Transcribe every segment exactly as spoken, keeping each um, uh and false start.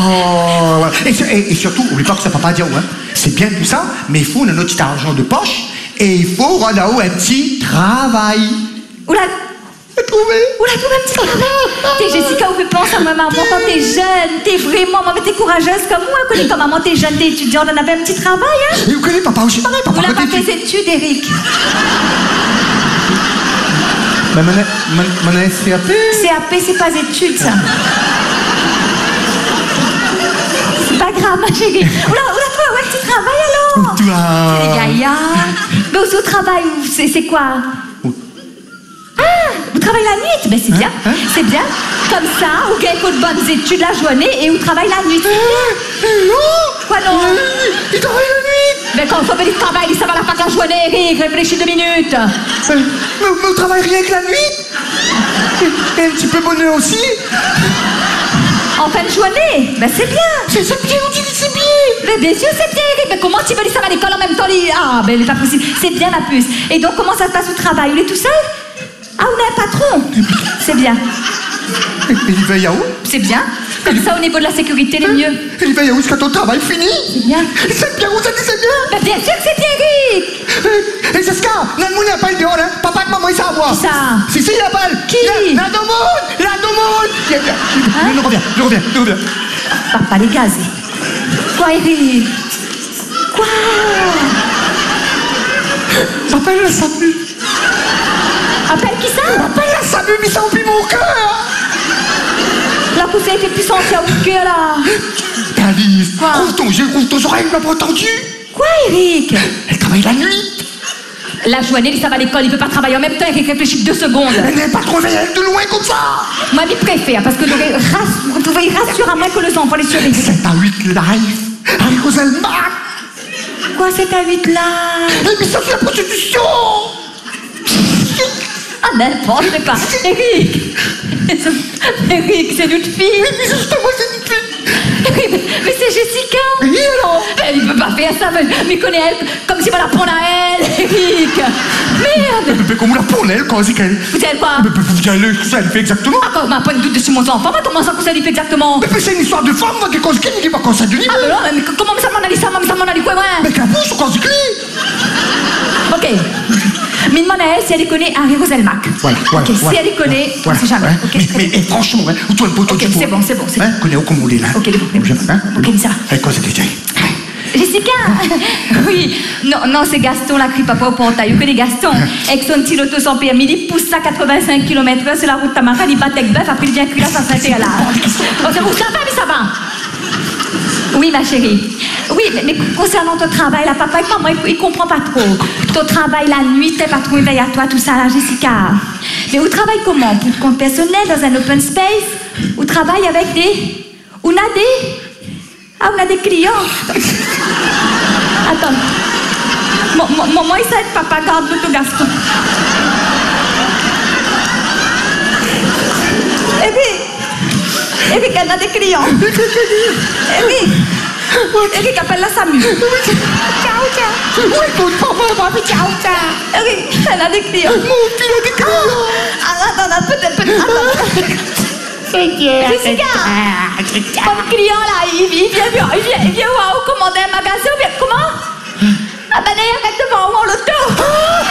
Oh, et, et, et surtout, n'oublie pas que ça papa dire, ouais, c'est bien tout ça, mais il faut notre petit argent de poche et il faut rendre un petit travail. Oula, trouvé. Oula, trouvé un petit travail. T'es Jessica, on fait penser à ma maman quand t'es jeune. T'es vraiment, maman, t'es courageuse comme moi. Connais quand maman, t'es jeune, t'es étudiante, on avait un petit travail, hein. Et vous connaissez papa aussi pareil, papa. On n'a pas fait ses études, Eric. Mais mon C A P. C A P, c'est pas études, ça. C'est pas grave, ma chérie. Oula, oula, toi, ouais, petit travail alors. Toi. Les gaillards. Mais aussi au travail, c'est quoi? Ah, vous travaillez la nuit? Ben c'est bien, hein, hein? C'est bien. Comme ça, vous gagnez de bonnes études la journée et vous travaillez la nuit. Euh, non. Quoi non? Euh, il travaille la nuit. Mais quand on fait du travail, ça va la fac la journée, Eric. Réfléchis deux minutes. Euh, mais on travaille rien que la nuit. Et, et un petit peu bonheur aussi. En fin de journée? Ben c'est bien. C'est bien, on dit que c'est bien. Mais bien sûr c'est bien, Eric. Mais comment tu veux dire ça va à l'école en même temps? Ah, ben c'est pas possible. C'est bien, ma puce. Et donc, comment ça se passe au travail? Vous êtes tout seul? Ah, on a un patron. C'est bien. Et il veille à où? C'est bien. Comme ça, au niveau de la sécurité, les mieux. Et il veille à où jusqu'à ton travail fini? C'est bien. C'est bien, vous avez dit c'est bien. Ben bien sûr que c'est bien, Eric. Et Jessica, Nanmoun n'a pas le dehors, hein? Papa et maman, ils savent voir. Qui ça? Si, si, il a pas. Qui? La Domoun. La Domoun. Hein? Je reviens, je reviens, je reviens. Papa, les gaz. Quoi, Eric? Quoi? Appelle la Samu. Appelle qui ça? Appelle la Samu, mais ça oublie mon cœur. La poussée fait plus sentir au cœur, là. Alice, quoi? Ouvre ton jeu, ouvre tes oreilles, il m'a pas entendu. Quoi, Eric? Elle travaille la nuit. La journée, ça va à l'école, il peut pas travailler en même temps, Eric réfléchit deux secondes. Elle n'est pas trop veillée de loin comme ça. Moi, je préfère, parce que vous trouvez rassure à moi que les enfants les surveillent. C'est à huit live, avec Roselmack. Quoi, c'est à huit là? L'émission sur la prostitution. Ah, n'importe quoi. Eric. Eric, c'est notre fille. Mais c'est juste moi, c'est une fille. Eric, mais c'est Jessica. Oui, alors. Elle, il peut pas faire ça, mais, mais connaît elle, comme si on la prendre à elle, Eric. Merde. Mais comment la prendre elle, quand c'est qu'elle. Vous savez quoi? Mais vous savez ce qu'elle fait exactement? Ah, quand on m'a pas de doute dessus mon enfant, mais comment ça que ça lui fait exactement? Mais c'est une histoire de femme, moi, qui cause qui ne dit pas quand ça de Ah, mais non, mais comment ça m'en a dit ça? Ça m'en a dit quoi, moi? Mais qu'elle bouge, quand c'est qui? Ok. Mais demande à elle si elle connaît Harry Roselmack. Voilà, voilà. Ok, voilà, si elle connaît, voilà, on sait jamais. ouais. Okay, mais, mais et franchement, hein, où toi le poteau ok, c'est bon, c'est bon, c'est hein, connais où comme on est là. Ok, les bons, les bons. Hein, ok, ça va. Avec quoi c'est déjà? Jessica. Oui. Non, non, c'est Gaston, la crie papa au portail. Vous connaissez Gaston? Avec son petit loto sans permis, il pousse à quatre-vingt-cinq kilomètres heure sur la route Tamara, il bat avec bœuf, après il vient cuire à Saint-Étienne là. Oh, c'est bon, ça va, mais ça va. Oui, ma chérie. Oui, mais, mais concernant ton travail, la papa et maman, il, il comprend pas trop. Ton travail la nuit, tes patrons veillent à toi, tout ça, là, Jessica. Mais vous travaillez comment? Pour compte personnel, dans un open space? Vous travaillez avec des... On a des... Ah, on a des clients. Attends. Maman, il sait que papa garde l'auto Gaston. Et puis... Et puis, elle a des clients. Et puis... Eric appelle la Samu. Ciao, ciao. Oui, écoute, papa, ciao, ciao. Eric, elle a des clients. Mon fils a des clients. Attends, attends, peut-être, peut-être, attends. Jessica, comme client là, il, il, vient, il, vient, il vient voir où commander un magasin ou bien comment? Ah ben il arrête devant moi l'auto.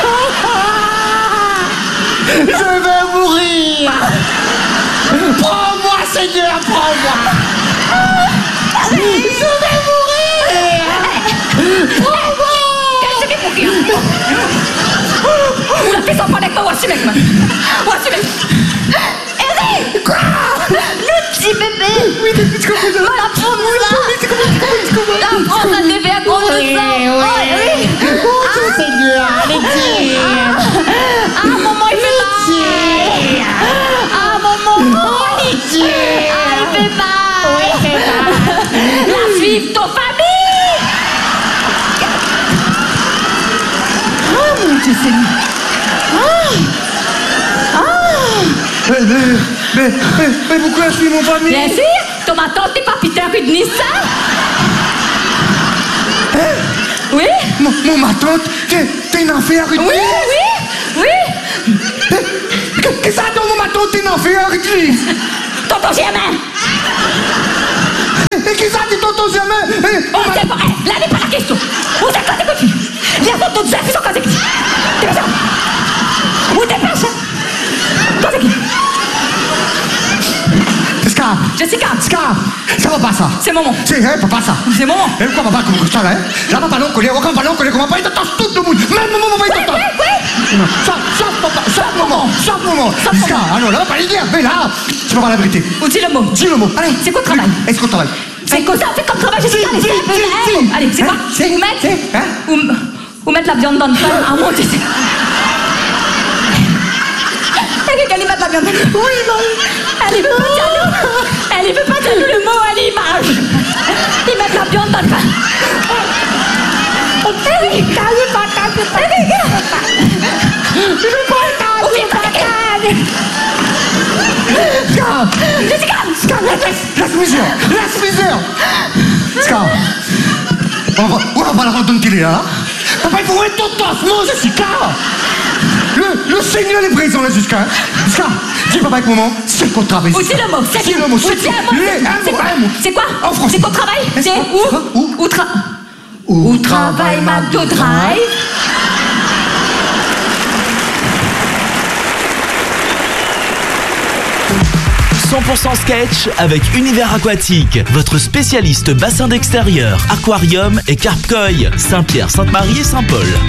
Je vais mourir. Prends-moi, Seigneur, prends-moi. Je vais mourir. Prends-moi. Qu'est-ce que c'est pour qui? Oula, fais son point avec moi, voici mec. Voici mec. Eric. Quoi? Le petit bébé. Oui, mais tu comprends ça? Voilà, prends-nous là. Tu comprends, tu comprends, tu comprends. Là, prends un bébé à gros de sang. Oui, oui. Oh, Seigneur, allez-y. Ah, maman, il fait mal. Ah, maman. Allez-y. Ah, il fait mal. Oui, il fait mal. La suivre ton famille. Oh, mon Dieu, c'est lui. Ah. Ah. Mais, mais, mais, mais, mais pourquoi je suis mon famille? Bien sûr, ton ma tante n'est pas Peter Rudnis, ça? Hein? Oui? Mon, mon ma tante, t'es une affaire, Rudnis? Oui, oui, oui. Qu'est-ce que ça donne, mon ma tante, t'es une affaire, Rudnis? Tonton Germain. Et qui ça, dit tonton jamais? Eh, On sait pas, eh, là n'est pas la question. Où c'est que t'es petit? Il y a ton chef, ils sont quand c'est qui? T'es pas ça? Où t'es pas ça? Quand c'est qui? Scar. Jessica. Scar. Ça va pas ça. C'est maman. C'est, hein, papa ça. C'est maman. Et pourquoi papa comme ça là, hein? Là, papa non connaît, aucun papa non connaît, comment pas, il t'entend tout le monde. Même maman, maman, il Oui, t'entend. oui, oui. Chaque, chaque papa, chaque moment, chaque moment. Scar, ah non, là, pas les dire, mais là, tu vas voir la vérité. Ou dis le mot. Dis le mot. Allez, c'est quoi le travail? Est-ce qu'on travaille? C'est quoi ça? Fais comme travail, Jessica. Si, Allez, si, si, si. Allez, c'est quoi? Hein? C'est- Ou mettre, c'est- hein? ou, ou mettre la viande dans le pain à monter. Elle mettre la viande dans le pain. Oui, non. Elle ne veut pas dire nous. Elle ne veut pas dire nous le mot à l'image. Ils mettent la viande dans le pain. Eh oui, calme pas, calme pas. Eh oui, je veux pas calme. Ou viens pas calme. Scar. Jessica. Scar, laisse, laisse misère, laisse misère. Scar. On va, on va pas la rendre télé là. Papa, il faut être tonton, non, Jessica. Le, le Seigneur est présent là, Jessica. Scar, dis papa avec maman, c'est qu'on travaille. Ou dis le mot. Dis le mot, Ou c'est dis un mot. Les- un C'est mot, quoi? un mot. C'est quoi? En français. C'est quoi le travail? C'est C'est quoi? où? C'est quoi? Où? Où tra- Où Où travaille McDo Drive? cent pour cent sketch avec Univers Aquatique, votre spécialiste bassin d'extérieur, aquarium et carpe-koi, Saint-Pierre, Sainte-Marie et Saint-Paul.